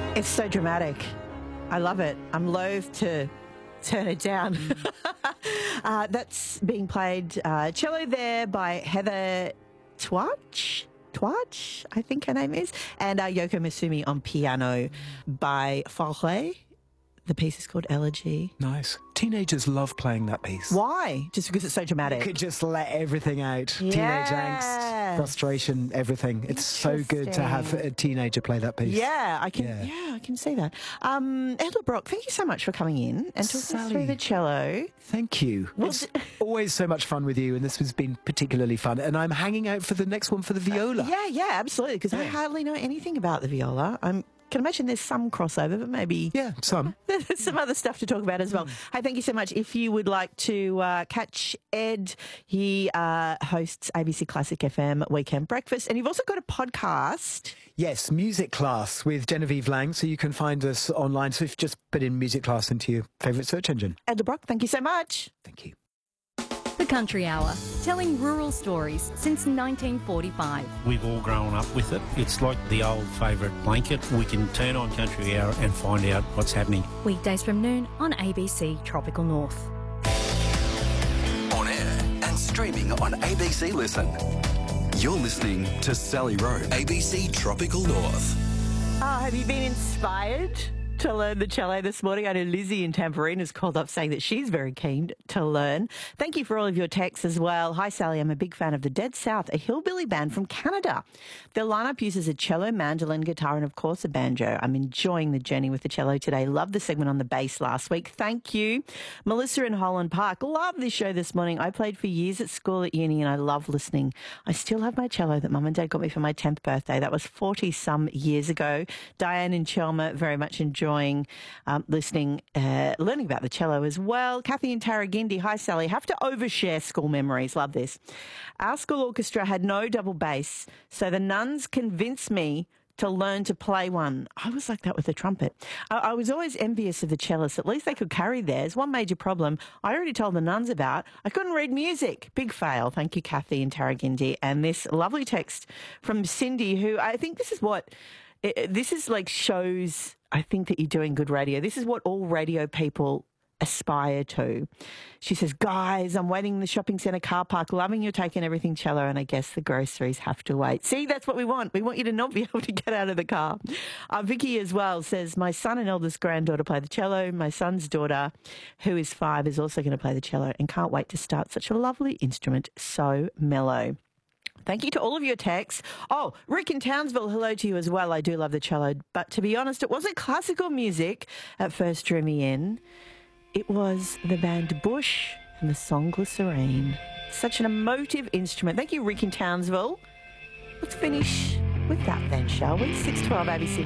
It's so dramatic. I love it. I'm loath to turn it down. That's being played cello there by Heather Twatch, I think her name is, and Yoko Misumi on piano by Fauré. The piece is called Elegy. Nice. Teenagers love playing that piece. Why? Just because it's so dramatic? You could just let everything out. Yes. Teenage angst, frustration, everything. It's so good to have a teenager play that piece. Yeah, I can see that. Ella Brock, thank you so much for coming in and talking us through the cello. Thank you. It's always so much fun with you, and this has been particularly fun. And I'm hanging out for the next one for the viola. Yeah, absolutely, because I hardly know anything about the viola. Can imagine there's some crossover, but maybe... Yeah, some. There's some other stuff to talk about as well. Hey, thank you so much. If you would like to catch Ed, he hosts ABC Classic FM Weekend Breakfast, and you've also got a podcast. Yes, Music Class with Genevieve Lang, so you can find us online. So if you just put in Music Class into your favourite search engine. Ed LeBrock, thank you so much. Thank you. The Country Hour, telling rural stories since 1945. We've all grown up with it. It's like the old favourite blanket. We can turn on Country Hour and find out what's happening. Weekdays from noon on ABC Tropical North. On air and streaming on ABC Listen. You're listening to Sally Rowe, ABC Tropical North. Have you been inspired to learn the cello this morning? I know Lizzie in Tambourine has called up saying that she's very keen to learn. Thank you for all of your texts as well. Hi, Sally. I'm a big fan of the Dead South, a hillbilly band from Canada. Their lineup uses a cello, mandolin, guitar, and of course a banjo. I'm enjoying the journey with the cello today. Love the segment on the bass last week. Thank you. Melissa in Holland Park. Love this show this morning. I played for years at school at uni and I love listening. I still have my cello that Mum and Dad got me for my 10th birthday. That was 40-some years ago. Diane in Chelmer, very much enjoying listening, learning about the cello as well. Kathy in Tarragindi. Hi, Sally. Have to overshare school memories. Love this. Our school orchestra had no double bass, so the nuns convinced me to learn to play one. I was like that with the trumpet. I was always envious of the cellists. At least they could carry theirs. One major problem I already told the nuns about. I couldn't read music. Big fail. Thank you, Kathy in Tarragindi. And this lovely text from Cindy, who I think this is what... This is like shows, I think, that you're doing good radio. This is what all radio people aspire to. She says, guys, I'm waiting in the shopping centre car park, loving your take on everything cello, and I guess the groceries have to wait. See, that's what we want. We want you to not be able to get out of the car. Vicky as well says, my son and eldest granddaughter play the cello. My son's daughter, who is 5, is also going to play the cello and can't wait to start such a lovely instrument. So mellow. Thank you to all of your texts. Oh, Rick in Townsville, hello to you as well. I do love the cello, but to be honest, it wasn't classical music at first drew me in. It was the band Bush and the song Glycerine. Such an emotive instrument. Thank you, Rick in Townsville. Let's finish with that then, shall we? 6:12 ABC